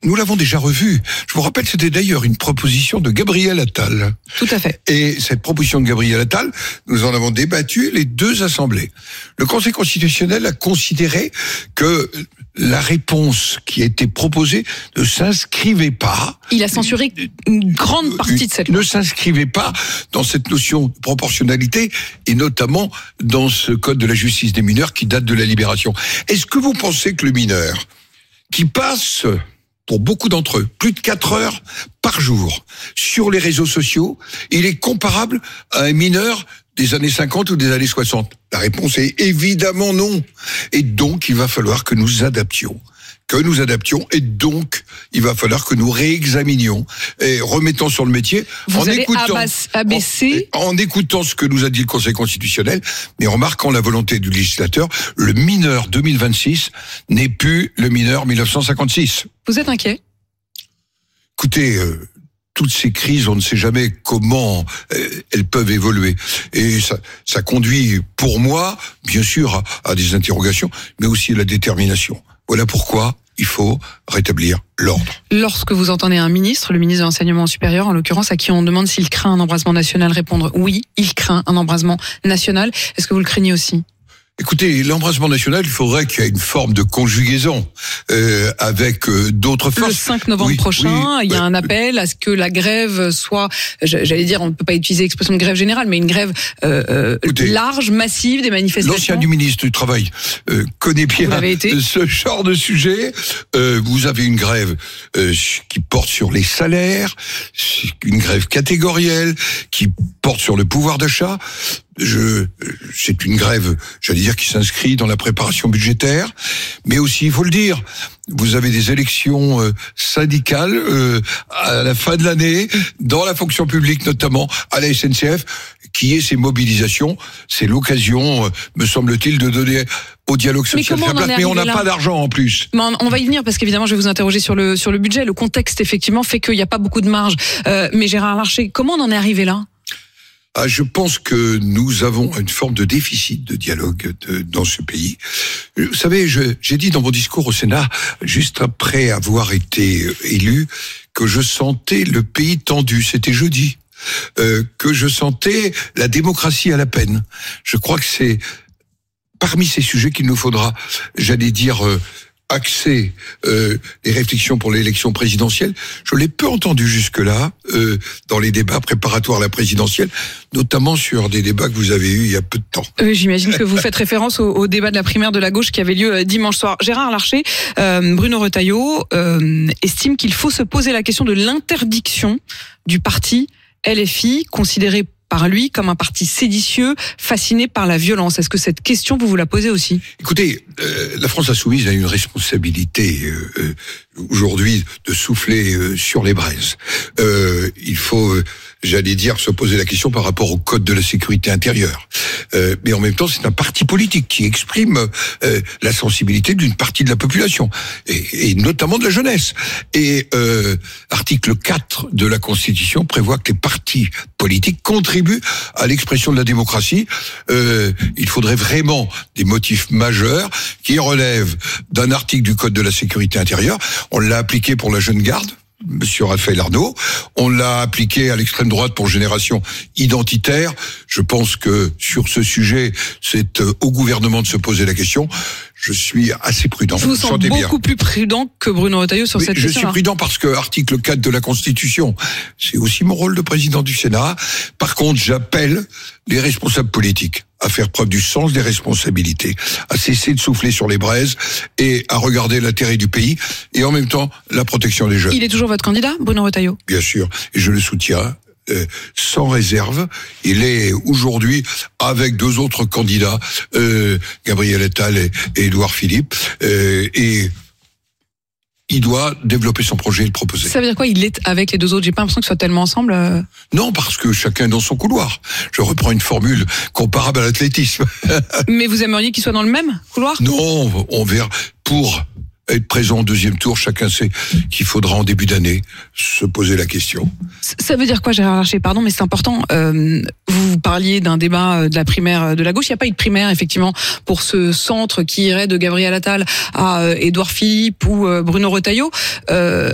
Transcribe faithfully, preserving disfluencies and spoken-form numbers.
nous l'avons déjà revu. Je vous rappelle, c'était d'ailleurs une proposition de Gabriel Attal. Tout à fait. Et cette proposition de Gabriel Attal, nous en avons débattu les deux assemblées. Le Conseil constitutionnel a considéré que la réponse qui a été proposée ne s'inscrivait pas. Il a censuré une grande partie de cette loi. Ne s'inscrivait pas dans cette notion de proportionnalité et notamment dans ce code de la justice des mineurs qui date de la Libération. Est-ce que vous pensez que le mineur qui passe, pour beaucoup d'entre eux, plus de quatre heures par jour sur les réseaux sociaux, il est comparable à un mineur des années cinquante ou des années soixante? La réponse est évidemment non. Et donc, il va falloir que nous adaptions. Que nous adaptions. Et donc, il va falloir que nous réexaminions et remettons sur le métier. Vous en allez écoutant, abaisser... en, en écoutant ce que nous a dit le Conseil constitutionnel, mais en marquant la volonté du législateur, le mineur deux mille vingt-six n'est plus le mineur mille neuf cent cinquante-six. Vous êtes inquiet? Écoutez... Euh, toutes ces crises, on ne sait jamais comment euh, elles peuvent évoluer. Et ça, ça conduit, pour moi, bien sûr, à, à des interrogations, mais aussi à la détermination. Voilà pourquoi il faut rétablir l'ordre. Lorsque vous entendez un ministre, le ministre de l'Enseignement supérieur, en l'occurrence, à qui on demande s'il craint un embrasement national, répondre oui, il craint un embrasement national. Est-ce que vous le craignez aussi ? Écoutez, l'embrasement national, il faudrait qu'il y ait une forme de conjugaison euh, avec euh, d'autres forces. Le cinq novembre oui, prochain, oui, il y a bah, un appel à ce que la grève soit, j'allais dire, on ne peut pas utiliser l'expression de grève générale, mais une grève euh, écoutez, large, massive, des manifestations. L'ancien du ministre du Travail euh, connaît bien ce genre de sujet. Euh, vous avez une grève euh, qui porte sur les salaires, une grève catégorielle qui porte sur le pouvoir d'achat. Je, c'est une grève, j'allais dire, qui s'inscrit dans la préparation budgétaire, mais aussi, il faut le dire, vous avez des élections euh, syndicales euh, à la fin de l'année, dans la fonction publique notamment, à la S N C F, qui est ces mobilisations. C'est l'occasion, euh, me semble-t-il, de donner au dialogue social sa place, mais on n'a pas d'argent en plus. Mais on va y venir parce qu'évidemment, je vais vous interroger sur le sur le budget. Le contexte, effectivement, fait qu'il n'y a pas beaucoup de marge. Euh, mais Gérard Larcher, comment on en est arrivé là ? Ah, je pense que nous avons une forme de déficit de dialogue de, dans ce pays. Vous savez, je, j'ai dit dans mon discours au Sénat, juste après avoir été élu, que je sentais le pays tendu. C'était jeudi. Euh, que je sentais la démocratie à la peine. Je crois que c'est parmi ces sujets qu'il nous faudra, j'allais dire... Euh, axer euh, les réflexions pour l'élection présidentielle. Je l'ai peu entendu jusque-là euh, dans les débats préparatoires à la présidentielle, notamment sur des débats que vous avez eus il y a peu de temps. Euh, j'imagine que vous faites référence au, au débat de la primaire de la gauche qui avait lieu euh, dimanche soir. Gérard Larcher, euh, Bruno Retailleau euh, estime qu'il faut se poser la question de l'interdiction du parti L F I, considéré par lui comme un parti séditieux, fasciné par la violence. Est-ce que cette question, vous vous la posez aussi ? Écoutez, euh, la France insoumise a une responsabilité euh, euh, aujourd'hui de souffler euh, sur les braises. Euh, il faut, euh, j'allais dire, se poser la question par rapport au code de la sécurité intérieure. Euh, mais en même temps, c'est un parti politique qui exprime euh, la sensibilité d'une partie de la population, et, et notamment de la jeunesse. Et euh, article quatre de la Constitution prévoit que les partis politiques contribuent à l'expression de la démocratie. Euh, il faudrait vraiment des motifs majeurs qui relèvent d'un article du Code de la sécurité intérieure. On l'a appliqué pour la jeune garde, Monsieur Raphaël Arnaud. On l'a appliqué à l'extrême droite pour Génération Identitaire. Je pense que sur ce sujet, c'est au gouvernement de se poser la question. Je suis assez prudent. Je vous sens beaucoup bien. Plus prudent que Bruno Retailleau sur oui, cette je question. Je suis prudent parce que article quatre de la Constitution, c'est aussi mon rôle de président du Sénat. Par contre, j'appelle les responsables politiques à faire preuve du sens des responsabilités, à cesser de souffler sur les braises et à regarder l'intérêt du pays et en même temps la protection des jeunes. Il est toujours votre candidat, Bruno Retailleau ? Bien sûr, et je le soutiens. Euh, sans réserve. Il est aujourd'hui avec deux autres candidats, euh, Gabriel Attal et, et Édouard Philippe, euh, et il doit développer son projet et le proposer. Ça veut dire quoi, il est avec les deux autres ? J'ai pas l'impression qu'ils soient tellement ensemble. Euh... Non, parce que chacun est dans son couloir. Je reprends une formule comparable à l'athlétisme. Mais vous aimeriez qu'ils soient dans le même couloir ? Non, on verra. Pour être présent au deuxième tour, chacun sait qu'il faudra en début d'année se poser la question. Ça veut dire quoi, Gérard Larcher ? Pardon, mais c'est important. Euh, vous parliez d'un débat de la primaire de la gauche. Il n'y a pas eu de primaire, effectivement, pour ce centre qui irait de Gabriel Attal à Édouard Philippe ou Bruno Retailleau. Euh,